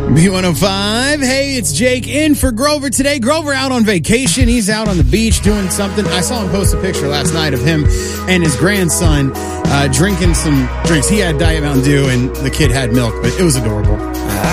B105. Hey, it's Jake in for Grover today. Grover out on vacation. He's out on the beach doing something. I saw him post a picture last night of him and his grandson drinking some drinks. He had Diet Mountain Dew and the kid had milk, but it was adorable.